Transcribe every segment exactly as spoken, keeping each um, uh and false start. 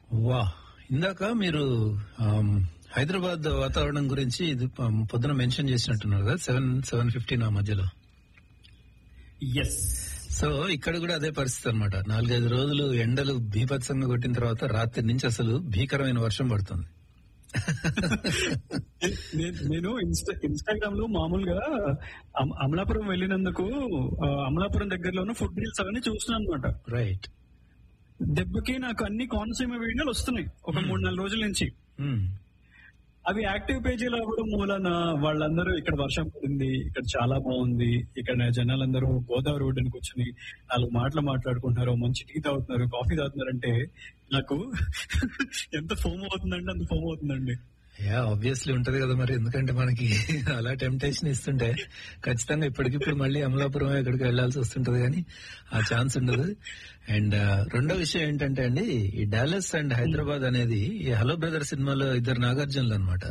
వా ఇందాక మీరు ఆమ్, హైదరాబాద్ వాతావరణం గురించి ఇది ప- పొద్దున మెన్షన్ చేసినట్టున్నారు కదా, సెవెన్ సెవెన్ ఫిఫ్టీన్ ఆ మధ్యలో. ఎస్. సో ఇక్కడ కూడా అదే పరిస్థితి అనమాట. నాలుగైదు రోజులు ఎండలు బీభత్సంగా కొట్టిన తర్వాత రాత్రి నుంచి అసలు భీకరమైన వర్షం పడుతుంది. నేను ఇన్స్టా ఇన్స్టాగ్రామ్ లో మామూలుగా అమ- అమలాపురం వెళ్ళినందుకు ఆ, అమలాపురం దగ్గరలోనే ఫుడ్ రీల్స్ అవన్నీ చూస్తున్నాను అనమాట. రైట్. దెబ్బకి నాకు అన్ని కోనసీమ వీడియోలు వస్తున్నాయి ఒక మూడు నాలుగు రోజుల నుంచి. అవి యాక్టివ్ పేజీలో అవ్వడం మూలన వాళ్ళందరూ ఇక్కడ వర్షం పడింది, ఇక్కడ చాలా బాగుంది, ఇక్కడ జనాలందరూ గోదావరి ఒడ్డున కూర్చొని నాలుగు మాటలు మాట్లాడుకుంటున్నారు, మంచి టీ తాగుతున్నారు, కాఫీ తాగుతున్నారు అంటే నాకు ఎంత ఫోమ్ అవుతుందండి, అంత ఫోమ్ అవుతుందండి. యా ఆబ్వియస్లీ ఉంటది కదా మరి, ఎందుకంటే మనకి అలా టెంప్టేషన్ ఇస్తుంటే ఖచ్చితంగా ఇప్పటికిప్పుడు మళ్ళీ అమలాపురం ఎక్కడికి వెళ్లాల్సి వస్తుంటది, కానీ ఆ ఛాన్స్ ఉండదు. అండ్ రెండో విషయం ఏంటంటే అండి, ఈ డాలస్ అండ్ హైదరాబాద్ అనేది ఈ హలో బ్రదర్ సినిమాలో ఇద్దరు నాగార్జునులు అనమాట.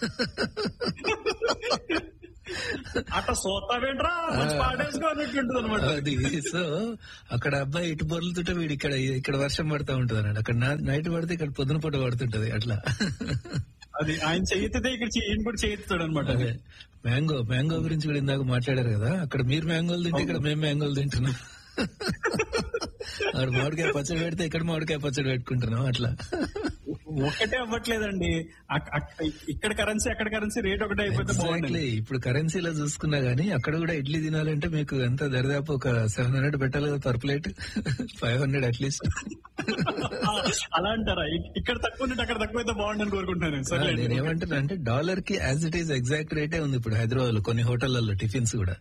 అట్లా సోతావేంట్రా పాడేసుకోనట్టుంటది అనమాట. అది సో అక్కడ అబ్బాయి ఇటు బొర్లుతుంటే వీడు ఇక్కడ ఇక్కడ వర్షం పడతా ఉంటది అన్నాడు, అక్కడ నైట్ పడితే ఇక్కడ పొద్దున పూట పడుతుంటది అట్లా. అది ఆయన చేయితే ఇక్కడ ఈయన కూడా చేయిస్తాడు అనమాట. అదే మ్యాంగో మ్యాంగో గురించి కూడా ఇందాక మాట్లాడారు కదా, అక్కడ మీరు మ్యాంగోలు తింటే ఇక్కడ మేము మ్యాంగోలు తింటున్నాం. అక్కడ మామిడికాయ పచ్చడి పెడితే ఇక్కడ మామిడికాయ పచ్చడి పెట్టుకుంటున్నాం అట్లా. ఒకటే అవ్వట్లేదండి, అక్- అక్- ఇక్కడ కరెన్సీ అక్కడ కరెన్సీ రేట్ ఒకటే అయిపోతే బాగుంటుంది. ఎగ్జాక్ట్లీ. ఇప్పుడు కరెన్సీలో చూసుకున్నా గానీ అక్కడ కూడా ఇడ్లీ తినాలంటే మీకు ఎంత దరిదాపు ఒక సెవెన్ హండ్రెడ్ పెట్టాలి కదా per plate, five hundred at least. అలా అంటారా? ఇక్- ఇక్కడ తక్కువ ఉంటే అక్కడ తక్కువ అయితే బాగుండని కోరుకుంటున్నాను. సరే నేను ఏమంటున్నా అంటే డాలర్ కి యాజ్ ఇట్ ఈస్ ఎగ్జాక్ట్ రేటే ఉంది ఇప్పుడు హైదరాబాద్ లో కొన్ని హోటళ్లలో టిఫిన్స్ కూడా.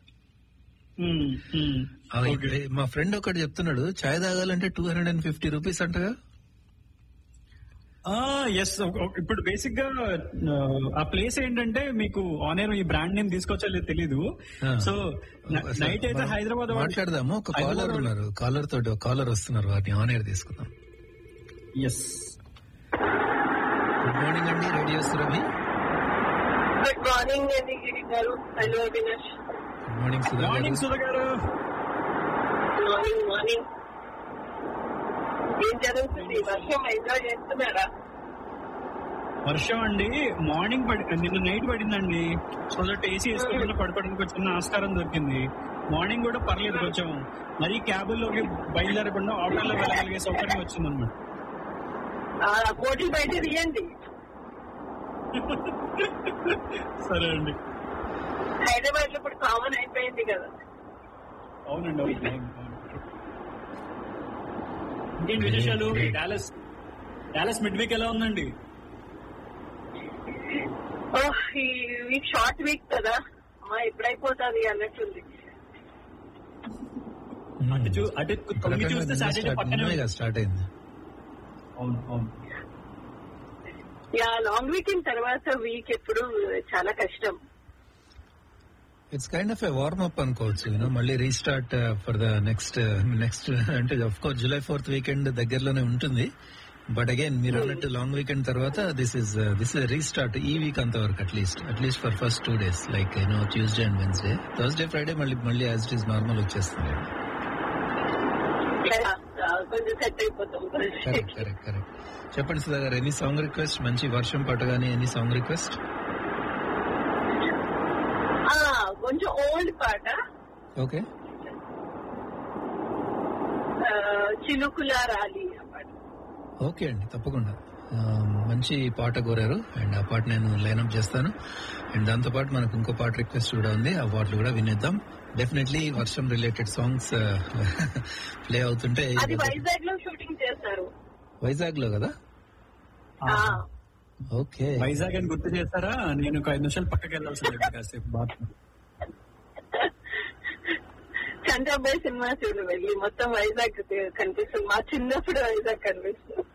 ఆ, ఇప్పుడే మా ఫ్రెండ్ ఒకటి చెప్తున్నాడు, చాయ్ తాగాలంటే two hundred and fifty rupees అంటగా. ఎస్. ఇప్పుడు బేసిక్ గా ఆ, ఆ ప్లేస్ ఏంటంటే మీకు ఆనర్ ఈ బ్రాండ్ నేమ్ తీసుకొచ్చా లేదు తెలీదు. ఆ. సో నైట్ అయితే హైదరాబాద్ వాళ్ళు- మాట్లాడదాము. ఒక కాలర్ హైదరాబాద్ ఉన్నారు, కాలర్ తోటి ఒక కాలర్ వస్తున్నారు, వారిని ఆన్ ఎయిర్ తీసుకుందాం. ఎస్. గుడ్ మార్నింగ్ అండి, రేడియో సురభి. గుడ్ మార్నింగ్ అండి గిరి గారు. Hello Avinash. Good morning Sudha morning గారు. సుధా గారు. Morning morning. ఏం జరుగుతుంది? వర్షం ఎంజాయ్ చేస్తున్నారా? వర్షం అండి మార్నింగ్ పడి నిన్న నైట్ పడిందండి. సో దట్ ఏసీ వేసుకోకుండా పడుకోవడానికి చిన్న ఆస్కారం దొరికింది. మార్నింగ్ కూడా పర్లేదు, కొంచెం మరీ క్యాబుల్లోకి బయలుదేరకుండా ఆటోలో వెళ్ళగలిగే సౌకర్యం వచ్చింది అనమాట. ఆ పోటీ బయట తీయండి. సరే అండి. హైదరాబాద్ లో ఇప్పుడు కామన్ అయిపోయింది కదా. అవునండి, అవును, అవును, అవును. ఇంకేంటి విశేషాలు? డాలస్ డాలస్ మిడ్ వీక్ ఎలా ఉందండి? ఓహ్, ఈ వీక్ షార్ట్ వీక్ కదా, అమ్మా ఎప్పుడైపోతుంది అన్నట్టుంది. అటు చూ అటు తొమ్మిది చూస్తే సాటర్డే పక్కనే ఉంది. స్టార్ట్ అయింది. అవును, అవును. యా, లాంగ్ వీకెండ్ తర్వాత వీక్ ఎప్పుడు చాలా కష్టం. It's kind of a warm up అనుకోవచ్చు, యూనో మళ్ళీ restart for the next next అంటే of course July fourth weekend దగ్గరలోనే ఉంటుంది. బట్ అగైన్ మీరు అన్నట్టు లాంగ్ వీకెండ్ తర్వాత this is this is restart ఈ వీక్ అంతవరకు at least at least for first two days like you know Tuesday and Wednesday. Thursday Friday మళ్ళీ మళ్ళీ యాజ్ ఇట్ ఈస్ నార్మల్ వచ్చేస్తుంది. కొంచెం సెట్ అయిపోతాం. Correct correct correct. చెప్పండి సుధా గారు, ఎనీ సాంగ్ రిక్వెస్ట్? మంచి వర్షం పట్టగానే ఎనీ సాంగ్ రిక్వెస్ట్? కొంచెం ఓల్డ్ పాట, ఓకే. చినుకుల రాలి ఆ పాట. ఓకే అండి, తప్పకుండా. ఆ, మంచి పాట కోరారు అండ్ ఆ పాట నేను లైన్అప్ చేస్తాను. అండ్ దాంతో పాటు మనకు ఇంకో పాట రిక్వెస్ట్ కూడా ఉంది, ఆ పాటలు కూడా వినేద్దాం. డెఫినెట్లీ వర్షం రిలేటెడ్ సాంగ్స్ ప్లే అవుతుంటే. అది వైజాగ్ లో షూటింగ్ చేస్తారు. వైజాగ్ లో కదా? ఆ, ఓకే. వైజాగ్ అని గుర్తు చేస్తారా? నేను ఒక ఐదు నిమిషాలు పక్కకి వెళ్ళాల్సింది కాసేపు బాత్. చంద్రబాయ్ సినిమా చూడు వెళ్ళి, మొత్తం వైజాగ్ కనిపిస్తుంది. మా చిన్నప్పుడు వైజాగ్ కనిపిస్తుంది.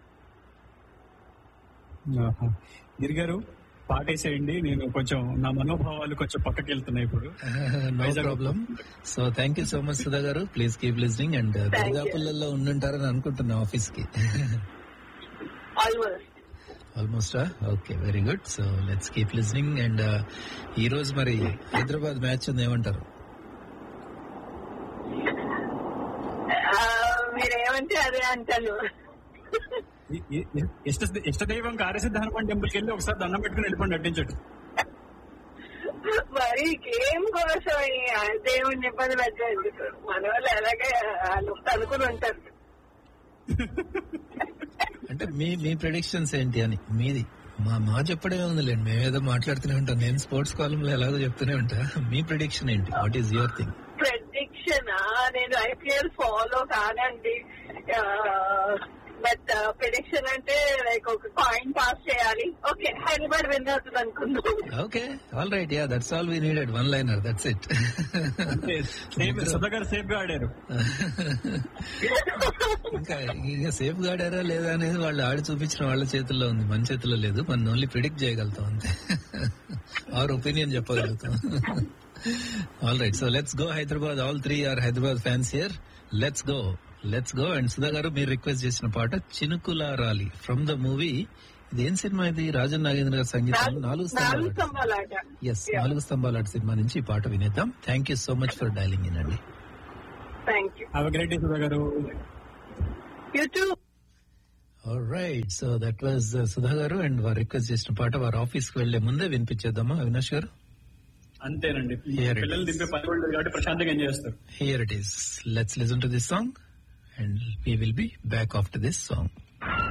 గిరి గారు పాటేసేయండి, నేను కొంచెం నా మనోభావాలు కొంచెం పక్కకి వెళ్తున్నాయి ఇప్పుడు. No problem. So thank you so much Sudha గారు. Please keep listening. అండ్ దుర్గాపుల్లలో ఉండుంటారని అనుకుంటున్నా ఆఫీస్ కి. Almost almost okay, very good. So let's keep listening. And ఈ రోజు మరి హైదరాబాద్ మ్యాచ్ ఉంది, ఏమంటారు? మీరేమంటే అదే అంటాను. ఇష్ట ఇష్టదైవం కార్యసిద్ధ హనుమాన్ టెంపుల్కి వెళ్ళి ఒకసారి దండం పెట్టుకుని వెళ్ళిపోండి నటించట్టు. మరి గేమ్ కోసం ఈ దేవుడిని ఇబ్బంది పెట్టండి. మన వాళ్ళు ఎలాగే వాళ్ళు అనుకుని ఉంటారు. అంటే మీ మీ ప్రెడిక్షన్స్ ఏంటి అని మీది మా మా చెప్పడమే ఉందిలేండి, మేమేదో మాట్లాడుతూనే ఉంటాం. నేను స్పోర్ట్స్ కాలం లో ఎలాగో చెప్తూనే ఉంటా. మీ ప్రెడిక్షన్ ఏంటి? What is your thing? Prediction నేను ఐపీఎల్ ఫాలో కానండి, బట్ ప్రెడిక్షన్ అంటే లైక్ ఒక కాయిన్ పాస్ చేయాలి. ఓకే, హైదరాబాద్ విన్ అవుతుంది అనుకుందాం. Okay, all right, yeah that's all we needed, one liner, that's it. Sudhakar safe గా ఆడారు. ఇంకా ఇంకా సేఫ్ గా ఆడారా లేదా అనేది వాళ్ళు ఆడి చూపించిన వాళ్ళ చేతుల్లో ఉంది, మన చేతుల్లో లేదు. మనం ఓన్లీ ప్రిడిక్ట్ చేయగలుగుతాం అంతే, ఆర్ ఒపీనియన్ చెప్పగలుగుతాం. All right, so let's go Hyderabad. All three are Hyderabad fans here. Let's go let's go and Sudha గారు మీరు రిక్వెస్ట్ చేసిన పాట చినుకుల రాలి ఫ్రమ్ ద మూవీ. ఇది ఏం సినిమా? ఇది రాజన్ నాగేంద్ర గారి సంగీతం, నాలుగు స్తంభాలాట. ఎస్, నాలుగు స్తంభాలాట సినిమా నుంచి ఈ పాట వినేద్దాం. Thank you so much for dialling in అండి. Have a great day Sudha గారు. You to. Alright, so that was Sudha గారు అండ్ వారు రిక్వెస్ట్ చేసిన పాట వారు ఆఫీస్ కి వెళ్లే ముందే వినిపించేద్దామా అవినాష్ గారు? అంతేనండి, పిల్లలు దింపే పని ఉండదు కాబట్టి ప్రశాంతంగా ఎంజాయ్ చేస్తారు. Here it is. Let's listen to this song and we will be back after this song.